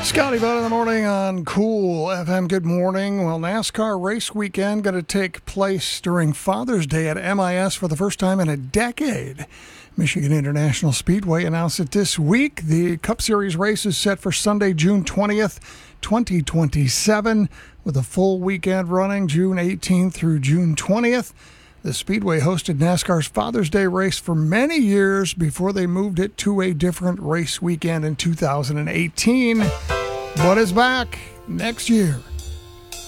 Scotty Bud in the morning on Cool FM. Good morning. Well, NASCAR race weekend going to take place during Father's Day at MIS for the first time in a decade. Michigan International Speedway announced it this week. The Cup Series race is set for Sunday, June 20th, 2027, with a full weekend running June 18th through June 20th. The Speedway hosted NASCAR's Father's Day race for many years before they moved it to a different race weekend in 2018. But it's back next year.